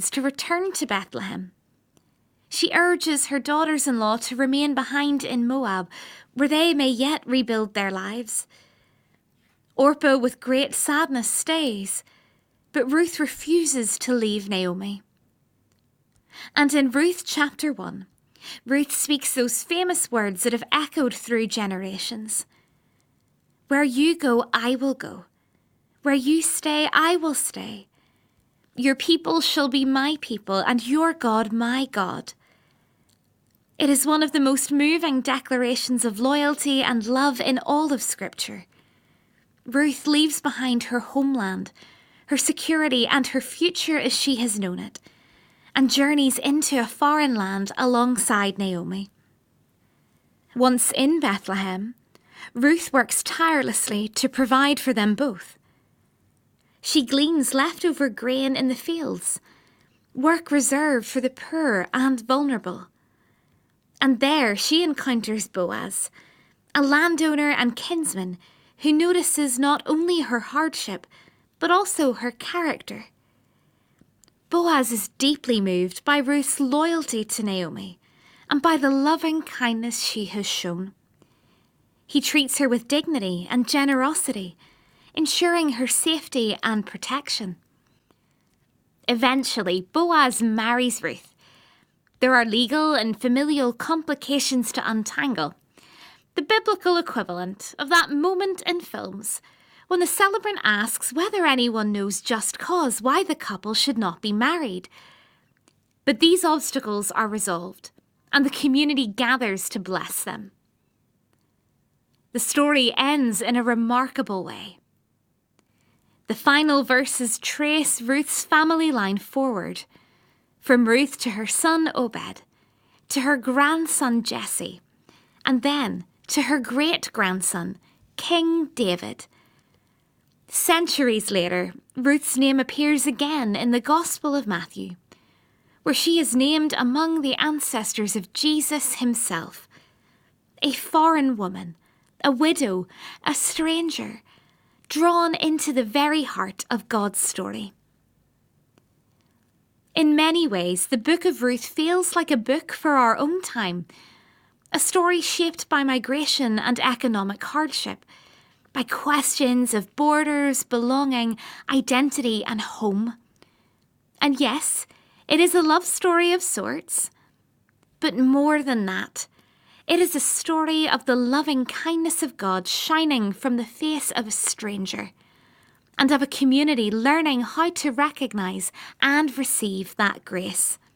shepherds to return to Bethlehem. She urges her daughters-in-law to remain behind in Moab, where they may yet rebuild their lives. Orpah with great sadness stays, but Ruth refuses to leave Naomi. And in Ruth chapter 1, Ruth speaks those famous words that have echoed through generations. Where you go, I will go. Where you stay, I will stay. Your people shall be my people, and your God my God. It is one of the most moving declarations of loyalty and love in all of Scripture. Ruth leaves behind her homeland, her security, and her future as she has known it, and journeys into a foreign land alongside Naomi. Once in Bethlehem, Ruth works tirelessly to provide for them both. She gleans leftover grain in the fields, work reserved for the poor and vulnerable. And there she encounters Boaz, a landowner and kinsman who notices not only her hardship, but also her character. Boaz is deeply moved by Ruth's loyalty to Naomi and by the loving kindness she has shown. He treats her with dignity and generosity, ensuring her safety and protection. Eventually, Boaz marries Ruth. There are legal and familial complications to untangle, the biblical equivalent of that moment in films when the celebrant asks whether anyone knows just cause why the couple should not be married. But these obstacles are resolved, and the community gathers to bless them. The story ends in a remarkable way. The final verses trace Ruth's family line forward, from Ruth to her son Obed, to her grandson Jesse, and then to her great-grandson, King David. Centuries later, Ruth's name appears again in the Gospel of Matthew, where she is named among the ancestors of Jesus himself, a foreign woman, a widow, a stranger, drawn into the very heart of God's story. In many ways, the book of Ruth feels like a book for our own time, a story shaped by migration and economic hardship, by questions of borders, belonging, identity, and home. And yes, it is a love story of sorts, but more than that, it is a story of the loving kindness of God shining from the face of a stranger, and of a community learning how to recognise and receive that grace.